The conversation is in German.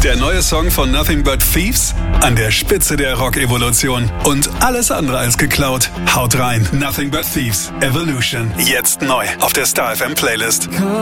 Der neue Song von Nothing But Thieves, an der Spitze der Rock-Evolution und alles andere als geklaut. Haut rein, Nothing But Thieves, Evolution, jetzt neu auf der Star FM Playlist.